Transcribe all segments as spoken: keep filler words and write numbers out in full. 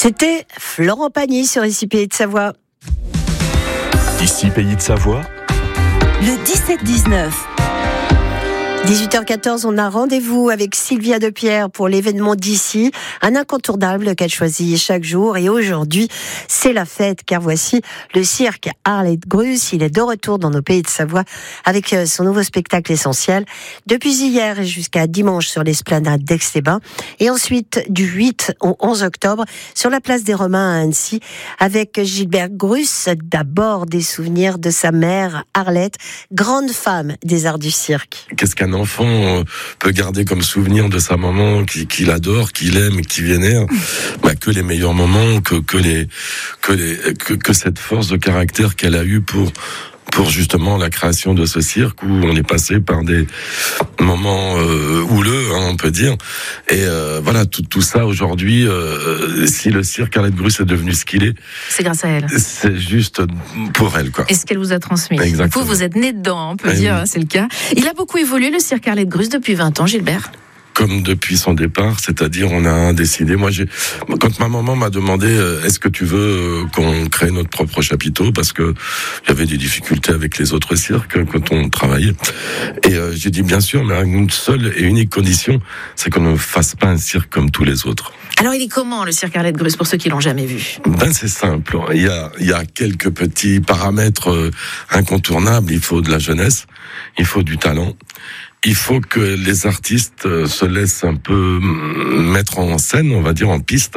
C'était Florent Pagny sur Ici Pays de Savoie. Ici Pays de Savoie, le dix-sept dix-neuf. dix-huit heures quatorze, on a rendez-vous avec Sylvia Depierre pour l'événement d'ici, un incontournable qu'elle choisit chaque jour. Et aujourd'hui, c'est la fête, car voici le cirque Arlette Gruss. Il est de retour dans nos Pays de Savoie avec son nouveau spectacle Essentiel. Depuis hier et jusqu'à dimanche sur l'esplanade d'Aix-les-Bains. Et ensuite, du huit au onze octobre, sur la place des Romains à Annecy, avec Gilbert Gruss. D'abord, des souvenirs de sa mère, Arlette, grande femme des arts du cirque. Qu'est-ce qu'un enfant peut garder comme souvenir de sa maman qu'il, qu'il adore, qu'il aime et qui vénère? Bah, que les meilleurs moments, que, que les, que les, que, que cette force de caractère qu'elle a eue pour, pour justement la création de ce cirque où on est passé par des moments euh, houleux, hein, on peut dire. Et euh, voilà, tout, tout ça aujourd'hui, euh, si le cirque Arlette Gruss est devenu ce qu'il est, c'est grâce à elle. C'est juste pour elle, quoi. Et ce qu'elle vous a transmis. Exactement. Vous, vous êtes né dedans, on peut Et dire, oui. c'est le cas. Il a beaucoup évolué, le cirque Arlette Gruss, depuis vingt ans, Gilbert. Comme depuis son départ, c'est-à-dire on a décidé. Moi, j'ai quand ma maman m'a demandé euh, est-ce que tu veux euh, qu'on crée notre propre chapiteau, parce que il y avait des difficultés avec les autres cirques quand on travaillait. Et euh, j'ai dit bien sûr, mais à une seule et unique condition, c'est qu'on ne fasse pas un cirque comme tous les autres. Alors, il est comment le cirque Arlette Gruss pour ceux qui l'ont jamais vu? Ben c'est simple. Il y a il y a quelques petits paramètres euh, incontournables. Il faut de la jeunesse, il faut du talent. Il faut que les artistes se laissent un peu mettre en scène, on va dire en piste,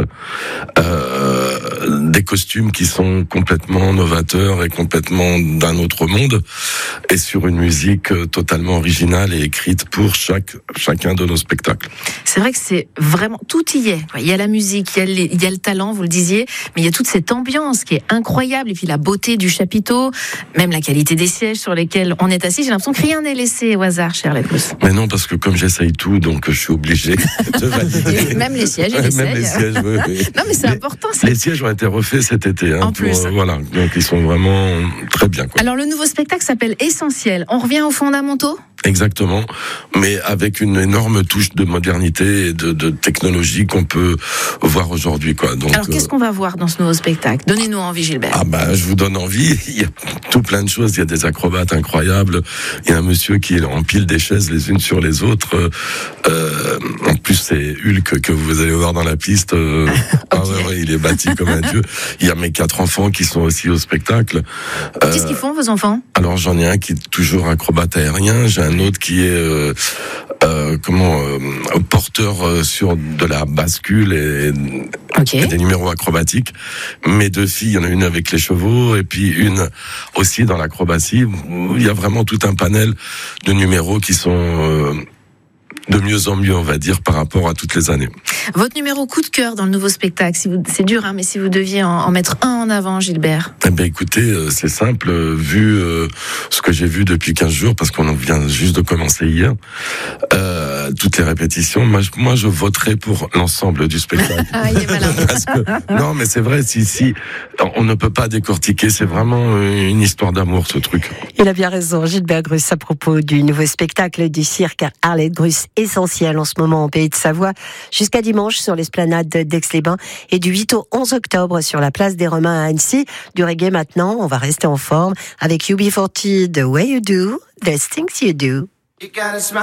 euh, des costumes qui sont complètement novateurs et complètement d'un autre monde, et sur une musique totalement originale et écrite pour chaque chacun de nos spectacles. C'est vrai que c'est vraiment, tout y est. Il y a la musique, il y a, les, il y a le talent, vous le disiez, mais il y a toute cette ambiance qui est incroyable, et puis la beauté du chapiteau, même la qualité des sièges sur lesquels on est assis. J'ai l'impression que rien n'est laissé au hasard, cher Arlette Gruss. Mais non, parce que comme j'essaye tout, donc je suis obligé de valider. Même les sièges, il essaye. Même les sièges, oui, oui. Non, mais c'est les, important. C'est... Les sièges ont été refaits cet été. Hein, en pour, plus. Euh, voilà, donc ils sont vraiment très bien, quoi. Alors, le nouveau spectacle s'appelle Essentiel. On revient aux fondamentaux ? Exactement, mais avec une énorme touche de modernité et de, de technologie qu'on peut voir aujourd'hui, quoi. Donc, alors, qu'est-ce euh... qu'on va voir dans ce nouveau spectacle? Donnez-nous envie, Gilbert. Ah bah, je vous donne envie. Il y a tout plein de choses. Il y a des acrobates incroyables. Il y a un monsieur qui empile des chaises les unes sur les autres. Euh, en plus, c'est Hulk que vous allez voir dans la piste. Euh, okay. Ah ouais, ouais, il est bâti comme un dieu. Il y a mes quatre enfants qui sont aussi au spectacle. Euh, Qu'est-ce qu'ils font, vos enfants? Alors, j'en ai un qui est toujours acrobate aérien. J'ai un autre qui est euh, euh, comment euh, porteur euh, sur de la bascule et, okay. et des numéros acrobatiques. Mes deux filles, il y en a une avec les chevaux et puis une aussi dans l'acrobatie. Il y a vraiment tout un panel de numéros qui sont euh, de mieux en mieux, on va dire, par rapport à toutes les années. Votre numéro coup de cœur dans le nouveau spectacle, si vous, c'est dur, hein, mais si vous deviez en, en mettre un en avant, Gilbert. Eh ben, écoutez, euh, c'est simple, euh, vu euh, ce que j'ai vu depuis quinze jours, parce qu'on vient juste de commencer hier, euh, toutes les répétitions, moi je, moi, je voterai pour l'ensemble du spectacle. Ah, il est malin. Parce que, non, mais c'est vrai, si, si, on ne peut pas décortiquer, c'est vraiment une histoire d'amour, ce truc. Il a bien raison, Gilbert Gruss, à propos du nouveau spectacle du cirque Arlette Gruss, Essentiel, en ce moment en Pays de Savoie, jusqu'à dimanche sur l'esplanade d'Aix-les-Bains, et du huit au onze octobre sur la place des Romains à Annecy. Du reggae maintenant, on va rester en forme avec U B quarante, The Way You Do, The Things You Do. You gotta smile.